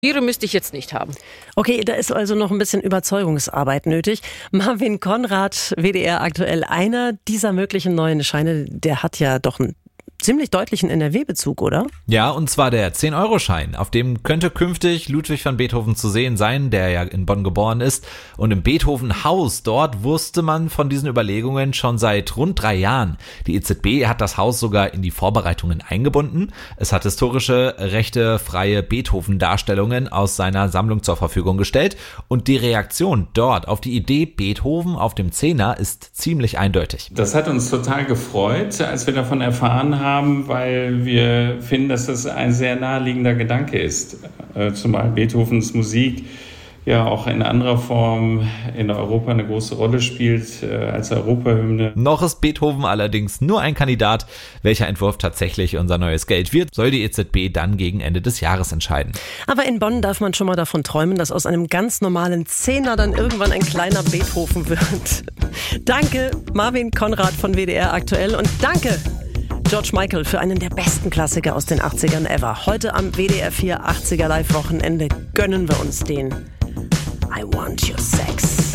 Tiere müsste ich jetzt nicht haben. Okay, da ist also noch ein bisschen Überzeugungsarbeit nötig. Marvin Konrad, WDR aktuell, einer dieser möglichen neuen Scheine, der hat ja doch einen ziemlich deutlichen NRW-Bezug, oder? Ja, und zwar der 10-Euro-Schein. Auf dem könnte künftig Ludwig van Beethoven zu sehen sein, der ja in Bonn geboren ist. Und im Beethoven-Haus, dort wusste man von diesen Überlegungen schon seit rund 3 Jahren. Die EZB hat das Haus sogar in die Vorbereitungen eingebunden. Es hat historische, rechtefreie Beethoven-Darstellungen aus seiner Sammlung zur Verfügung gestellt. Und die Reaktion dort auf die Idee Beethoven auf dem Zehner ist ziemlich eindeutig. Das hat uns total gefreut, als wir davon erfahren haben, weil wir finden, dass das ein sehr naheliegender Gedanke ist. Zumal Beethovens Musik ja auch in anderer Form in Europa eine große Rolle spielt als Europahymne. Noch ist Beethoven allerdings nur ein Kandidat. Welcher Entwurf tatsächlich unser neues Geld wird, soll die EZB dann gegen Ende des Jahres entscheiden. Aber in Bonn darf man schon mal davon träumen, dass aus einem ganz normalen Zehner dann irgendwann ein kleiner Beethoven wird. Danke, Marvin Konrad von WDR aktuell, und danke George Michael für einen der besten Klassiker aus den 80ern ever. Heute am WDR 4 80er Live-Wochenende gönnen wir uns den I Want Your Sex.